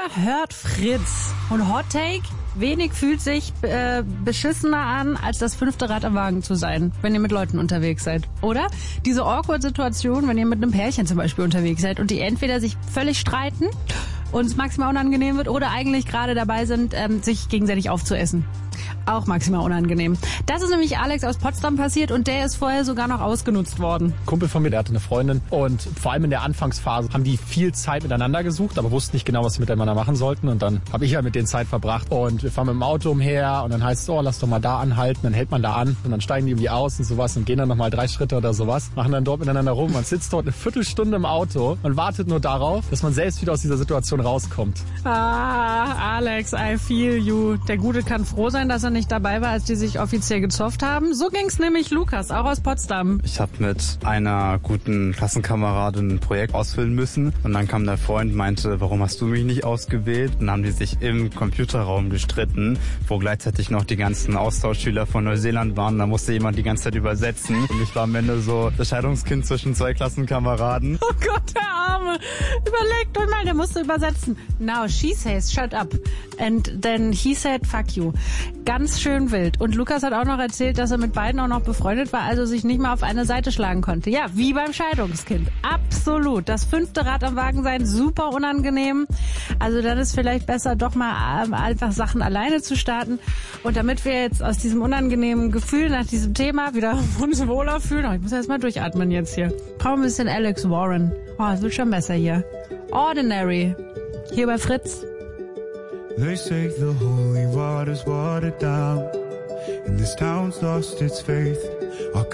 hört Fritz. Und Hot Take: wenig fühlt sich beschissener an, als das 5. Rad am Wagen zu sein, wenn ihr mit Leuten unterwegs seid. Oder? Diese Awkward-Situation, wenn ihr mit einem Pärchen zum Beispiel unterwegs seid und die entweder sich völlig streiten und es maximal unangenehm wird oder eigentlich gerade dabei sind, sich gegenseitig aufzuessen. Auch maximal unangenehm. Das ist nämlich Alex aus Potsdam passiert und der ist vorher sogar noch ausgenutzt worden. Kumpel von mir, der hatte eine Freundin und vor allem in der Anfangsphase haben die viel Zeit miteinander gesucht, aber wussten nicht genau, was sie miteinander machen sollten und dann habe ich halt mit denen Zeit verbracht und wir fahren mit dem Auto umher und dann heißt es, oh, lass doch mal da anhalten, dann hält man da an und dann steigen die irgendwie aus und sowas und gehen dann nochmal 3 Schritte oder sowas, machen dann dort miteinander rum. Man sitzt dort eine Viertelstunde im Auto und wartet nur darauf, dass man selbst wieder aus dieser Situation rauskommt. Ah, Alex, I feel you. Der Gute kann froh sein, dass er nicht dabei war, als die sich offiziell gezofft haben. So ging's nämlich Lukas, auch aus Potsdam. Ich habe mit einer guten Klassenkameradin ein Projekt ausfüllen müssen und dann kam der Freund und meinte, warum hast du mich nicht ausgewählt? Und dann haben die sich im Computerraum gestritten, wo gleichzeitig noch die ganzen Austauschschüler von Neuseeland waren. Da musste jemand die ganze Zeit übersetzen und ich war am Ende so das Scheidungskind zwischen 2 Klassenkameraden. Oh Gott, der Arme. Überlegt euch mal, der musste übersetzen. Now she says shut up and then he said fuck you. Ganz schön wild. Und Lukas hat auch noch erzählt, dass er mit beiden auch noch befreundet war, also sich nicht mal auf eine Seite schlagen konnte. Ja, wie beim Scheidungskind. Absolut. Das 5. Rad am Wagen sein, super unangenehm. Also dann ist vielleicht besser, doch mal einfach Sachen alleine zu starten. Und damit wir jetzt aus diesem unangenehmen Gefühl nach diesem Thema wieder uns wohler fühlen, ich muss erst mal durchatmen jetzt hier. Brauchen ein bisschen Alex Warren. Oh, es wird schon besser hier. Ordinary. Hier bei Fritz. They say the holy water's watered down, and this town's lost its faith. Our